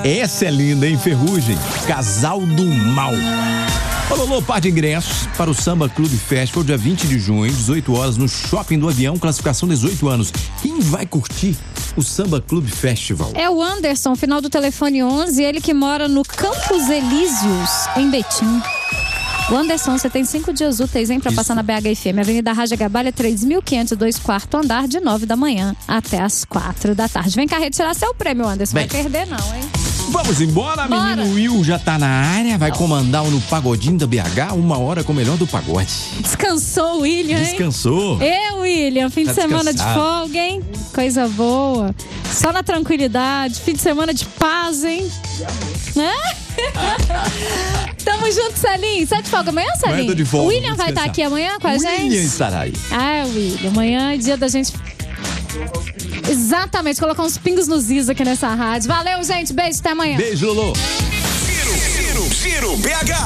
Essa é linda, hein? Ferrugem, Casal do Mal. Ô Lolo, par de ingressos para o Samba Clube Festival, dia 20 de junho, 18 horas, no Shopping do Avião, classificação 18 anos. Quem vai curtir o Samba Clube Festival? É o Anderson, final do telefone 11, ele que mora no Campos Elíseos, em Betim. O Anderson, você tem 5 dias úteis, hein, pra passar na BH-FM. Avenida Raja Gabalha, 3.502, quarto andar, de 9 da manhã até as 4 da tarde. Vem cá retirar seu prêmio, Anderson. Vai perder não, hein? Vamos embora, Bora. menino Will já tá na área, vai comandar no Pagodinho da BH, 1 hora com o melhor do pagode. Descansou o William, hein? Descansou. William, fim de semana de descansado. folga, hein? Coisa boa. Só na tranquilidade, fim de semana de paz, hein? Tamo junto, Celinho. Você tá de folga amanhã, Celinho? Amanhã tô de folga, O William vou vai estar descansar. aqui amanhã com a gente? William estará aí. William, amanhã é dia da gente... Exatamente, colocar uns pingos nos is aqui nessa rádio. Valeu, gente. Beijo, até amanhã. Beijo, Lolo. Giro BH.